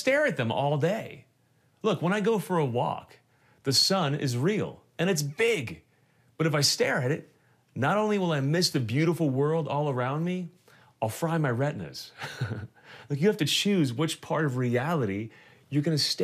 stare at them all day. Look, when I go for a walk, the sun is real and it's big. But if I stare at it, not only will I miss the beautiful world all around me, I'll fry my retinas. Like, you have to choose which part of reality you're going to stare